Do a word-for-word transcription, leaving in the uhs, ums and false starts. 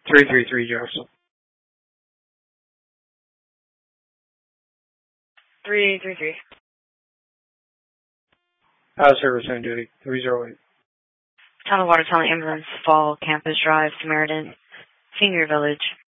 three three three, Jefferson. three three three. Out of service on duty. three zero eight. Town of Watertown Ambulance, Fall Campus Drive, Samaritan, Senior Village.